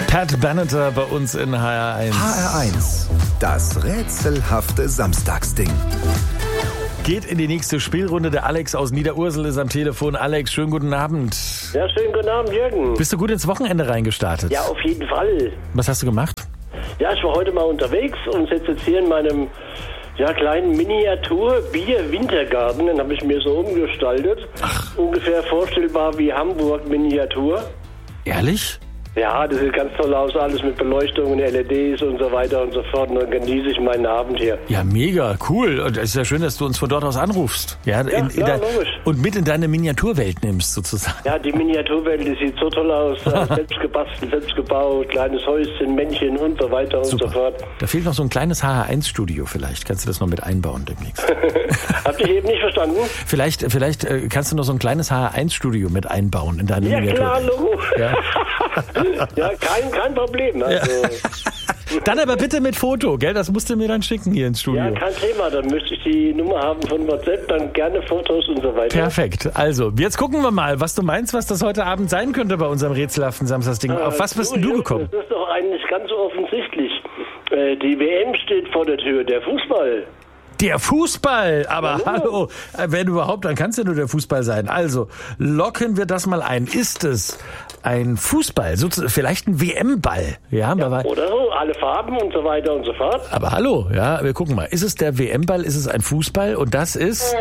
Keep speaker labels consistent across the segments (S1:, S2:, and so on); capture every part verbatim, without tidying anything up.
S1: Pat Benatar bei uns in H R eins.
S2: H R eins, das rätselhafte Samstagsding.
S1: Geht in die nächste Spielrunde. Der Alex aus Niederursel ist am Telefon. Alex, schönen guten Abend.
S3: Ja, schönen guten Abend, Jürgen.
S1: Bist du gut ins Wochenende reingestartet?
S3: Ja, auf jeden Fall.
S1: Was hast du gemacht?
S3: Ja, ich war heute mal unterwegs und sitze jetzt hier in meinem ja, kleinen Miniatur-Bier-Wintergarten. Den habe ich mir so umgestaltet. Ach. Ungefähr vorstellbar wie Hamburg-Miniatur.
S1: Ehrlich?
S3: Ja, das sieht ganz toll aus, alles mit Beleuchtung und L E Ds und so weiter und so fort. Und dann genieße ich meinen Abend hier.
S1: Ja, mega, cool. Und es ist ja schön, dass du uns von dort aus anrufst. Ja,
S3: ja,
S1: in, in
S3: klar,
S1: dein,
S3: logisch.
S1: Und mit in deine Miniaturwelt nimmst, sozusagen.
S3: Ja, die Miniaturwelt, die sieht so toll aus. Selbst gebastelt, selbst gebaut, kleines Häuschen, Männchen und so weiter und
S1: Super.
S3: so fort.
S1: Da fehlt noch so ein kleines H R eins Studio vielleicht. Kannst du das noch mit einbauen demnächst?
S3: Habt ihr eben nicht verstanden?
S1: Vielleicht, vielleicht äh, kannst du noch so ein kleines H R eins Studio mit einbauen in deine
S3: Ja,
S1: Miniaturwelt.
S3: klar, Logo.
S1: Ja.
S3: Ja, kein, kein Problem. Also.
S1: Ja. Dann aber bitte mit Foto, gell? Das musst du mir dann schicken hier ins Studio.
S3: Ja, kein Thema. Dann müsste ich die Nummer haben von WhatsApp, dann gerne Fotos und so weiter.
S1: Perfekt. Also, jetzt gucken wir mal, was du meinst, was das heute Abend sein könnte bei unserem rätselhaften Samstagsding.
S3: Äh,
S1: Auf was bist denn du gekommen?
S3: Das ist doch eigentlich ganz offensichtlich. Äh, die W M steht vor der Tür, der Fußball.
S1: Der Fußball, aber
S3: Hallo.
S1: hallo, wenn überhaupt, dann kann es ja nur der Fußball sein. Also, locken wir das mal ein. Ist es ein Fußball, so, vielleicht ein W M-Ball? Ja,
S3: Ja,
S1: aber,
S3: oder so, alle Farben und so weiter und so fort.
S1: aber hallo, ja, wir gucken mal. Ist es der W M-Ball, ist es ein Fußball? Und das ist...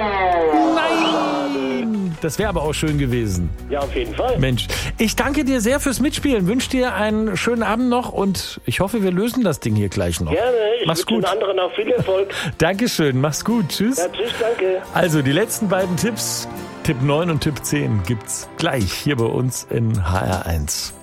S1: Nein! Das wäre aber auch schön gewesen.
S3: Ja, auf jeden Fall.
S1: Mensch, ich danke dir sehr fürs Mitspielen. Wünsche dir einen schönen Abend noch und ich hoffe, wir lösen das Ding hier gleich noch.
S3: Gerne. Ich
S1: Mach's
S3: wünsche
S1: gut.
S3: den anderen auch viel Erfolg.
S1: Dankeschön, mach's gut. Tschüss.
S3: Ja, tschüss, danke.
S1: Also, die letzten beiden Tipps, Tipp neun und Tipp zehn, gibt's gleich hier bei uns in H R eins.